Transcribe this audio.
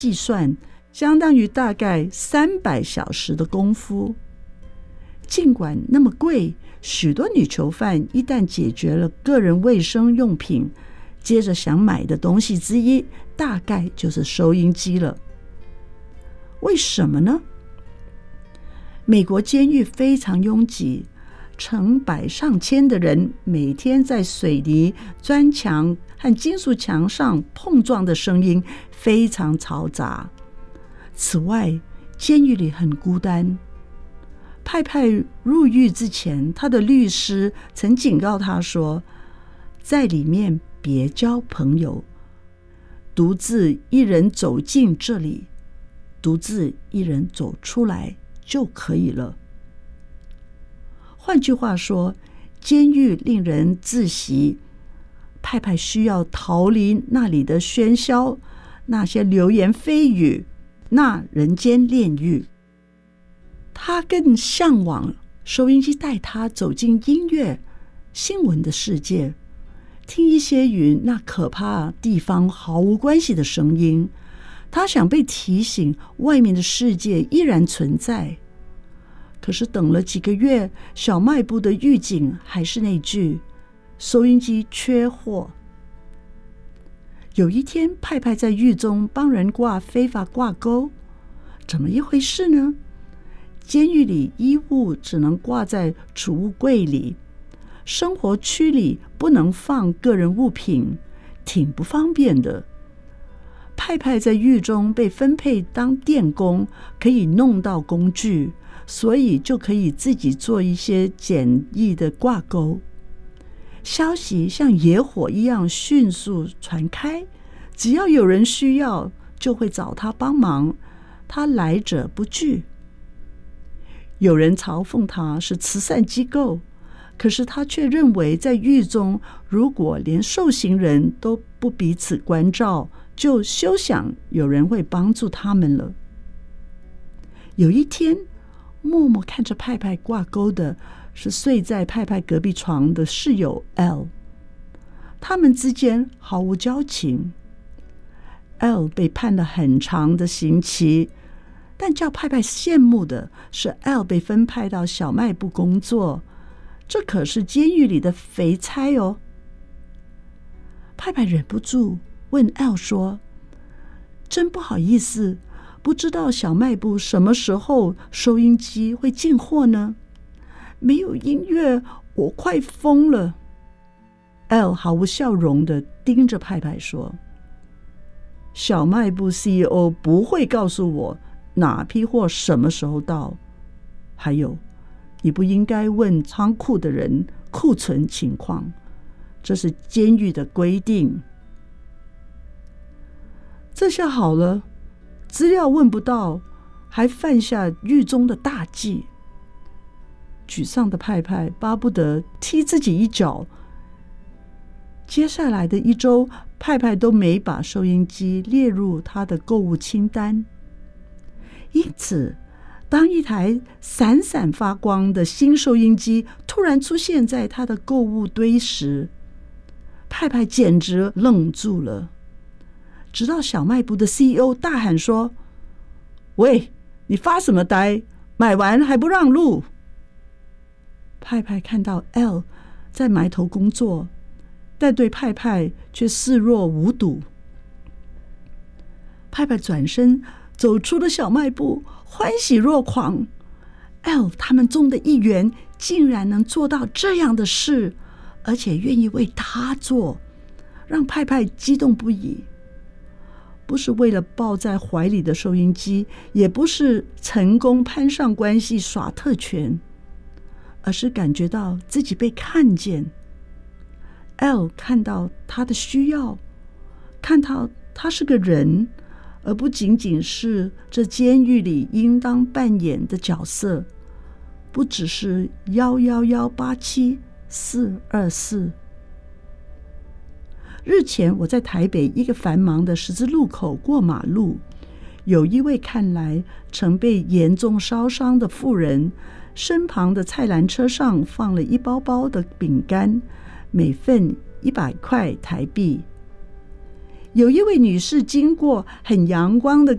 计算，相当于大概300小时的功夫。尽管那么贵，许多女囚犯一旦解决了个人卫生用品，接着想买的东西之一大概就是收音机了。为什么呢？美国监狱非常拥挤，成百上千的人每天在水泥、砖墙和金属墙上碰撞的声音非常嘈杂。此外，监狱里很孤单。派派入狱之前，他的律师曾警告他说，在里面别交朋友，独自一人走进这里，独自一人走出来就可以了。换句话说，监狱令人窒息，派派需要逃离那里的喧嚣，那些流言蜚语，那人间炼狱。他更向往收音机带他走进音乐、新闻的世界，听一些与那可怕地方毫无关系的声音。他想被提醒外面的世界依然存在。可是等了几个月，小卖部的狱警还是那句：收音机缺货。有一天，派派在狱中帮人挂非法挂钩，怎么一回事呢？监狱里衣物只能挂在储物柜里，生活区里不能放个人物品，挺不方便的。派派在狱中被分配当电工，可以弄到工具，所以就可以自己做一些简易的挂钩。消息像野火一样迅速传开，只要有人需要，就会找他帮忙，他来者不拒。有人嘲讽他是慈善机构，可是他却认为在狱中，如果连受刑人都不彼此关照，就休想有人会帮助他们了。有一天，默默看着派派挂钩的是睡在派派隔壁床的室友 L， 他们之间毫无交情。L 被判了很长的刑期，但叫派派羡慕的是 L 被分派到小卖部工作，这可是监狱里的肥差哦。派派忍不住问 L 说，真不好意思，不知道小卖部什么时候收音机会进货呢？没有音乐，我快疯了。L 毫无笑容地盯着派派说，小卖部 CEO 不会告诉我哪批货什么时候到，还有，你不应该问仓库的人库存情况，这是监狱的规定。这下好了，资料问不到，还犯下狱中的大忌。沮丧的派派巴不得踢自己一脚。接下来的1周，派派都没把收音机列入他的购物清单。因此，当一台闪闪发光的新收音机突然出现在他的购物堆时，派派简直愣住了。直到小卖部的 CEO 大喊说，喂，你发什么呆？买完还不让路？派派看到 L 在埋头工作，但对派派却视若无睹。派派转身走出了小卖部，欢喜若狂。L 他们中的一员竟然能做到这样的事，而且愿意为他做，让派派激动不已。不是为了抱在怀里的收音机，也不是成功攀上关系耍特权，而是感觉到自己被看见。L 看到他的需要，看到他是个人，而不仅仅是这监狱里应当扮演的角色，不只是11187424。日前我在台北一个繁忙的十字路口过马路，有一位看来曾被严重烧伤的妇人，身旁的菜篮车上放了一包包的饼干，每份100块台币。 有一位女士经过，很阳光的